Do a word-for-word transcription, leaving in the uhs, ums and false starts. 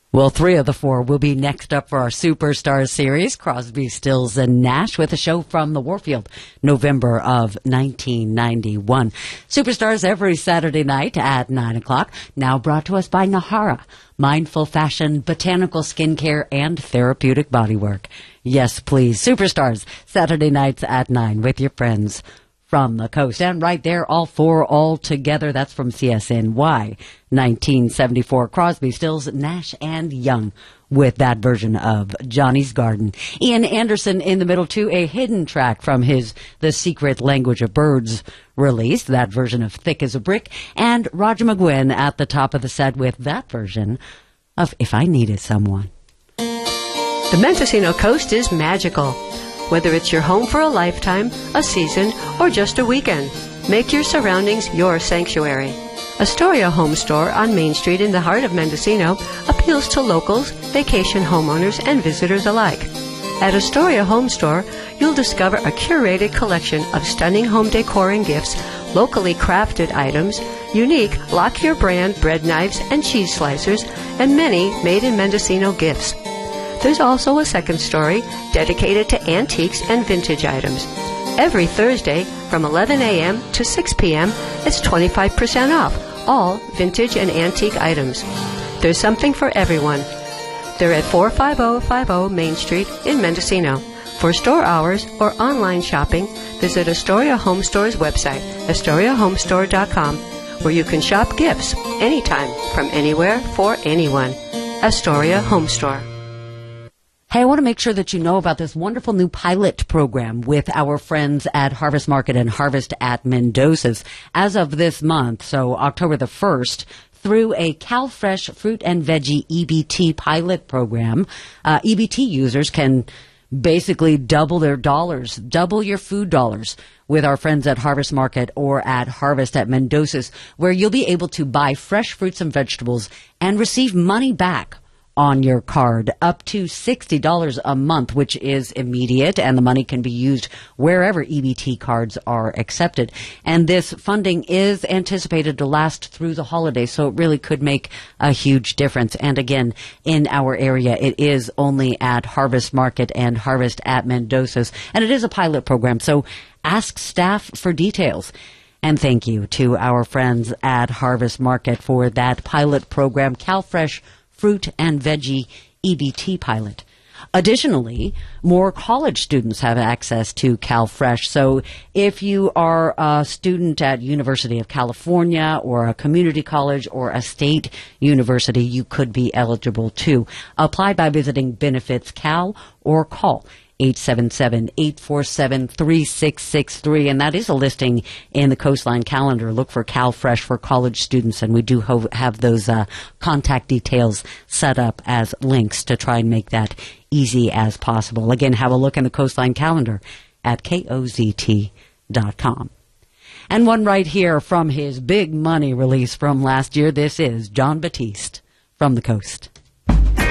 Well, three of the four will be next up for our Superstars series, Crosby, Stills, and Nash, with a show from the Warfield, November of nineteen ninety-one. Superstars every Saturday night at nine o'clock, now brought to us by Nahara, mindful fashion, botanical skincare, and therapeutic bodywork. Yes, please. Superstars, Saturday nights at nine with your friends from the coast. And right there, all four all together. That's from C S N Y nineteen seventy-four. Crosby, Stills, Nash, and Young with that version of Johnny's Garden. Ian Anderson in the middle, too, a hidden track from his The Secret Language of Birds release, that version of Thick as a Brick. And Roger McGuinn at the top of the set with that version of If I Needed Someone. The Mendocino coast is magical. Whether it's your home for a lifetime, a season, or just a weekend, make your surroundings your sanctuary. Astoria Home Store on Main Street in the heart of Mendocino appeals to locals, vacation homeowners, and visitors alike. At Astoria Home Store, you'll discover a curated collection of stunning home decor and gifts, locally crafted items, unique Lockyer brand bread knives and cheese slicers, and many made in Mendocino gifts. There's also a second story dedicated to antiques and vintage items. Every Thursday from eleven a.m. to six p.m., it's twenty-five percent off all vintage and antique items. There's something for everyone. They're at four five zero five zero Main Street in Mendocino. For store hours or online shopping, visit Astoria Home Store's website, astoria home store dot com, where you can shop gifts anytime, from anywhere, for anyone. Astoria Home Store. Hey, I want to make sure that you know about this wonderful new pilot program with our friends at Harvest Market and Harvest at Mendoza's. As of this month, so October the first, through a CalFresh Fruit and Veggie E B T pilot program, uh, E B T users can basically double their dollars, double your food dollars with our friends at Harvest Market or at Harvest at Mendoza's, where you'll be able to buy fresh fruits and vegetables and receive money back on your card, up to sixty dollars a month, which is immediate, and the money can be used wherever E B T cards are accepted. And this funding is anticipated to last through the holidays, so it really could make a huge difference. And again, in our area, it is only at Harvest Market and Harvest at Mendoza's, and it is a pilot program, so ask staff for details. And thank you to our friends at Harvest Market for that pilot program, CalFresh Fruit and Veggie E B T pilot. Additionally, more college students have access to CalFresh. So if you are a student at University of California or a community college or a state university, you could be eligible too. Apply by visiting Benefits Cal or call eight seven seven, eight four seven, three six six three. And that is a listing in the Coastline calendar. Look for CalFresh for college students, and we do ho- have those uh, contact details set up as links to try and make that easy as possible. Again, have a look in the Coastline calendar at K O Z T dot com. And one right here from his Big Money release from last year. This is Jon Batiste from the Coast.